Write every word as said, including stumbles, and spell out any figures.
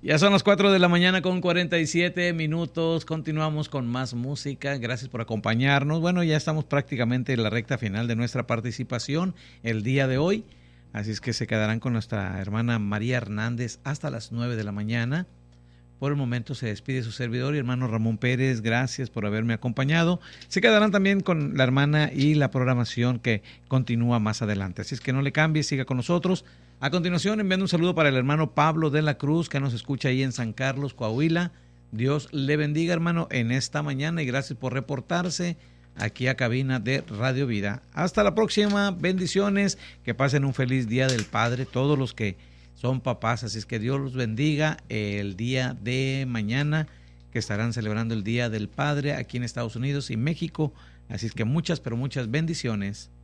Ya son las cuatro de la mañana con cuarenta y siete minutos. Continuamos con más música. Gracias por acompañarnos. Bueno, ya estamos prácticamente en la recta final de nuestra participación el día de hoy. Así es que se quedarán con nuestra hermana María Hernández hasta las nueve de la mañana. Por el momento se despide su servidor y hermano Ramón Pérez. Gracias por haberme acompañado. Se quedarán también con la hermana y la programación que continúa más adelante. Así es que no le cambie, siga con nosotros. A continuación, enviando un saludo para el hermano Pablo de la Cruz, que nos escucha ahí en San Carlos, Coahuila. Dios le bendiga, hermano, en esta mañana y gracias por reportarse aquí a cabina de Radio Vida. Hasta la próxima. Bendiciones. Que pasen un feliz Día del Padre, todos los que son papás, así es que Dios los bendiga el día de mañana, que estarán celebrando el Día del Padre aquí en Estados Unidos y México, así es que muchas, pero muchas bendiciones.